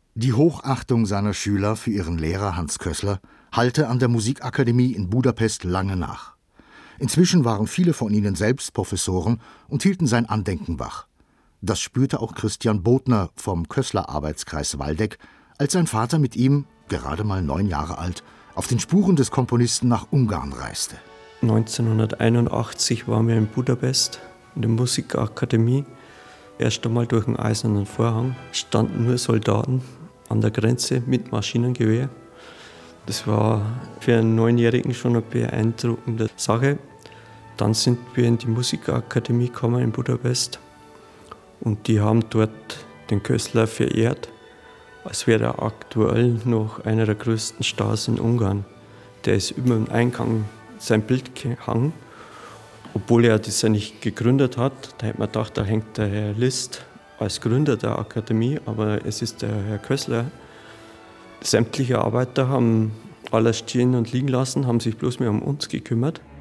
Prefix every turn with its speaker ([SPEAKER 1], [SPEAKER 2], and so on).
[SPEAKER 1] Die Hochachtung seiner Schüler für ihren Lehrer Hans Kössler hallte an der Musikakademie in Budapest lange nach. Inzwischen waren viele von ihnen selbst Professoren und hielten sein Andenken wach. Das spürte auch Christian Bodner vom Kössler-Arbeitskreis Waldeck, als sein Vater mit ihm, gerade mal 9 Jahre alt, auf den Spuren des Komponisten nach Ungarn reiste.
[SPEAKER 2] 1981 waren wir in Budapest, in der Musikakademie. Erst einmal durch den Eisernen Vorhang standen nur Soldaten an der Grenze mit Maschinengewehr. Das war für einen 9-Jährigen schon eine beeindruckende Sache. Dann sind wir in die Musikakademie gekommen in Budapest und die haben dort den Kössler verehrt, als wäre er aktuell noch einer der größten Stars in Ungarn. Der ist über den Eingang sein Bild gehangen, obwohl er das ja nicht gegründet hat. Da hätte man gedacht, da hängt der Herr Liszt als Gründer der Akademie, aber es ist der Herr Kössler. Sämtliche Arbeiter haben alles stehen und liegen lassen, haben sich bloß mehr um uns gekümmert.